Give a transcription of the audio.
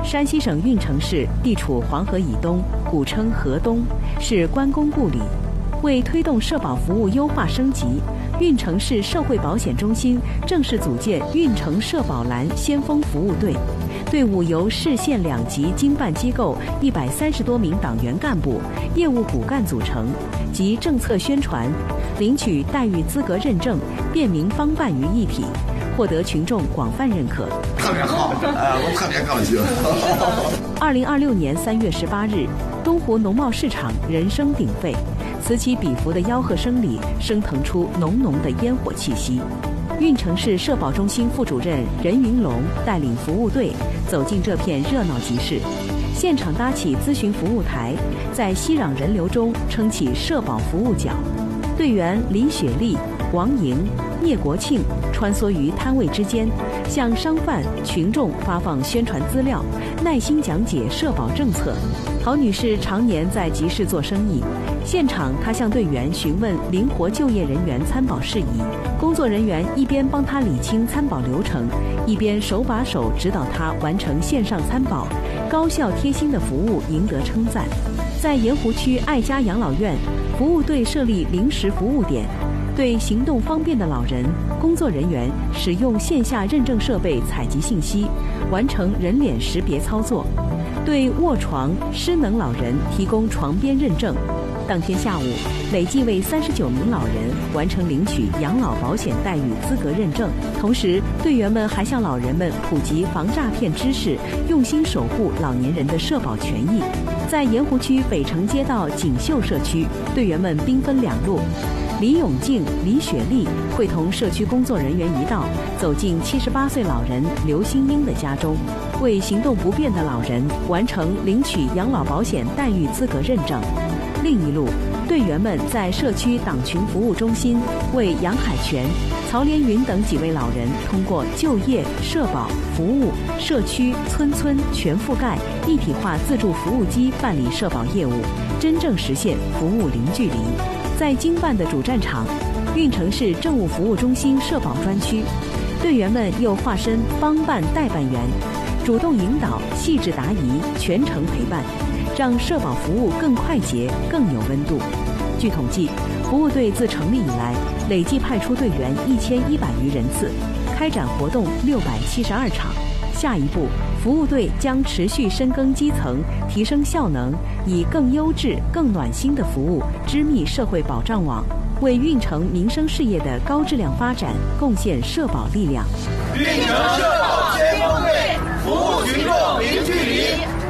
山西省运城市地处黄河以东，古称河东，是关公故里。为推动社保服务优化升级，运城市社会保险中心正式组建运城社保蓝先锋服务队，队伍由市县两级经办机构130多名党员干部、业务骨干组成，集政策宣传、领取待遇资格认证、便民方办于一体，获得群众广泛认可。 特别好，我特别高兴。 2026年3月18日，东湖农贸市场人声鼎沸，此起彼伏的吆喝声里升腾出浓浓的烟火气息。运城市社保中心副主任任云龙带领服务队走进这片热闹集市，现场搭起咨询服务台，在熙攘人流中撑起社保服务角。队员李雪丽、王莹、聂国庆穿梭于摊位之间，向商贩、群众发放宣传资料，耐心讲解社保政策。陶女士常年在集市做生意，现场她向队员询问灵活就业人员参保事宜，工作人员一边帮她理清参保流程，一边手把手指导她完成线上参保，高效贴心的服务赢得称赞。在盐湖区爱家养老院，服务队设立临时服务点，对行动方便的老人，工作人员使用线下认证设备采集信息，完成人脸识别操作，对卧床失能老人提供床边认证。当天下午，累计为39名老人完成领取养老保险待遇资格认证。同时，队员们还向老人们普及防诈骗知识，用心守护老年人的社保权益。在盐湖区北城街道锦绣社区，队员们兵分两路，李永静、李雪丽会同社区工作人员一道，走进78岁老人刘新英的家中，为行动不便的老人完成领取养老保险待遇资格认证。另一路，队员们在社区党群服务中心为杨海泉、曹连云等几位老人通过就业、社保、服务、社区、村全覆盖一体化自助服务机办理社保业务，真正实现服务零距离。在经办的主战场，运城市政务服务中心社保专区，队员们又化身帮办代办员，主动引导，细致答疑，全程陪伴，让社保服务更快捷、更有温度。据统计，服务队自成立以来，累计派出队员1100余人次，开展活动672场。下一步，服务队将持续深耕基层，提升效能，以更优质、更暖心的服务织密社会保障网，为运城民生事业的高质量发展贡献社保力量。 运城社保先锋队，服务群众零距离。